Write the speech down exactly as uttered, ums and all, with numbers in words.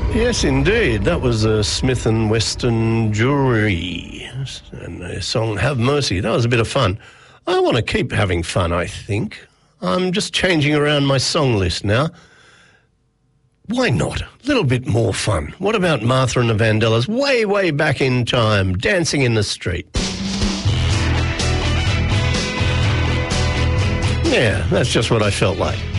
Yes, indeed. That was uh, Smith and Weston Jewelry and their song Have Mercy. That was a bit of fun. I want to keep having fun, I think. I'm just changing around my song list now. Why not? A little bit more fun. What about Martha and the Vandellas way, way back in time, dancing in the street? Yeah, that's just what I felt like.